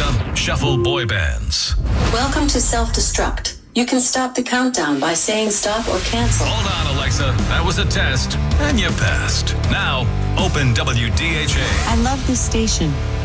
Countdown, Shuffle Boy Bands. Welcome to Self-Destruct. You can stop the countdown by saying stop or cancel. Hold on, Alexa. That was a test, and you passed. Now, open WDHA. I love this station.